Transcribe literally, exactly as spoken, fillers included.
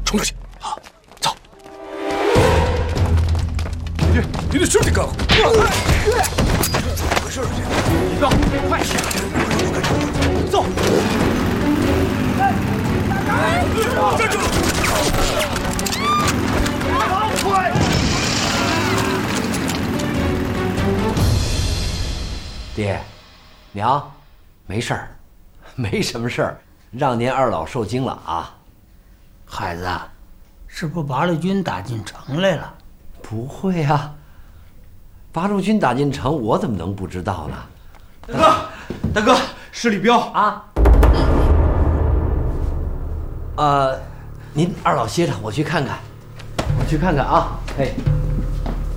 冲出去！好，走。你的，你的身体干活。回事儿去！你不要快些！走。站住！快！ 爹，娘，没事儿，没什么事儿，让您二老受惊了啊。 孩子，是不是八路军打进城来了？ 不会啊，八路军打进城，我怎么能不知道呢？ 大哥，大哥，是李彪啊。呃，您二老歇着，我去看看，我去看看啊。哎。